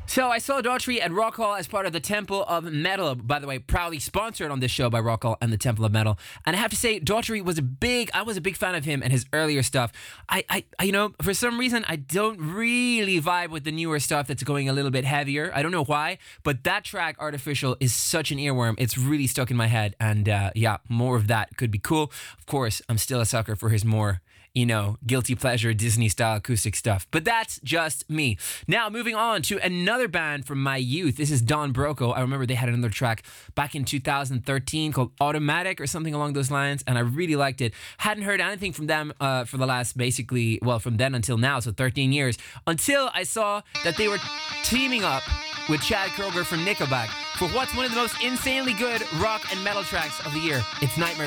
So I saw Daughtry at Rock Hall as part of the Temple of Metal. By the way, proudly sponsored on this show by Rock Hall and the Temple of Metal. And I have to say, Daughtry was I was a big fan of him and his earlier stuff. I for some reason, I don't really vibe with the newer stuff that's going a little bit heavier. I don't know why, but that track, Artificial, is such an earworm. It's really stuck in my head. And more of that could be cool. Of course, I'm still a sucker for his more guilty pleasure Disney style acoustic stuff. But that's just me. Now, moving on to another band from my youth. This is Don Broco. I remember they had another track back in 2013 called Automatic or something along those lines, and I really liked it. Hadn't heard anything from them for the last from then until now, so 13 years, until I saw that they were teaming up with Chad Kroeger from Nickelback for what's one of the most insanely good rock and metal tracks of the year. It's Nightmare